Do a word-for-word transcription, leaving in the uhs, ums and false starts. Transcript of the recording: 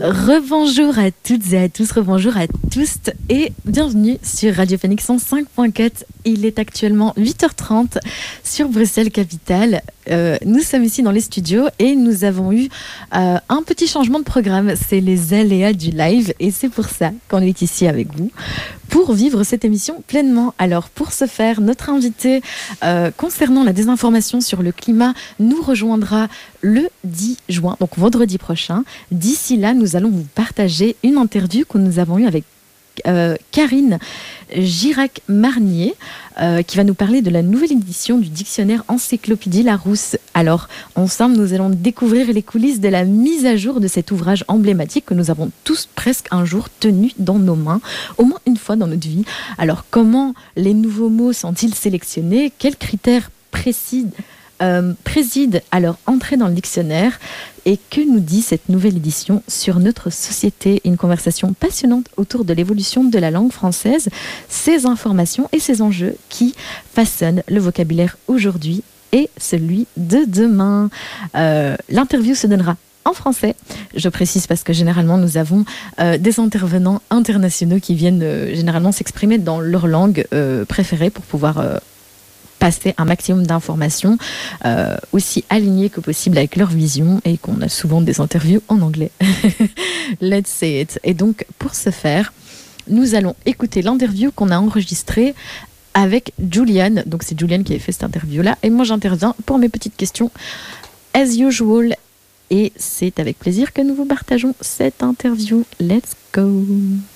Rebonjour à toutes et à tous, rebonjour à tous et bienvenue sur Radio Phoenix cent cinq point quatre. Il est actuellement huit heures trente sur Bruxelles Capitale. Euh, nous sommes ici dans les studios et nous avons eu euh, un petit changement de programme. C'est les aléas du live et c'est pour ça qu'on est ici avec vous pour vivre cette émission pleinement. Alors pour ce faire, notre invité euh, concernant la désinformation sur le climat nous rejoindra le dix juin, donc vendredi prochain. D'ici là, nous allons vous partager une interview que nous avons eue avec Euh, Karine Girac-Marnier euh, qui va nous parler de la nouvelle édition du dictionnaire Encyclopédie Larousse. Alors, ensemble, nous allons découvrir les coulisses de la mise à jour de cet ouvrage emblématique que nous avons tous presque un jour tenu dans nos mains, au moins une fois dans notre vie. Alors, comment les nouveaux mots sont-ils sélectionnés? Quels critères précis Euh, préside à leur entrée dans le dictionnaire et que nous dit cette nouvelle édition sur notre société? Une conversation passionnante autour de l'évolution de la langue française, ses informations et ses enjeux qui façonnent le vocabulaire aujourd'hui et celui de demain. Euh, l'interview se donnera en français, je précise parce que généralement nous avons euh, des intervenants internationaux qui viennent euh, généralement s'exprimer dans leur langue euh, préférée pour pouvoir euh, passer un maximum d'informations euh, aussi alignées que possible avec leur vision et qu'on a souvent des interviews en anglais. Let's say it. Et donc, pour ce faire, nous allons écouter l'interview qu'on a enregistrée avec Juliane. Donc, c'est Juliane qui a fait cette interview-là. Et moi, j'interviens pour mes petites questions, as usual. Et c'est avec plaisir que nous vous partageons cette interview. Let's go!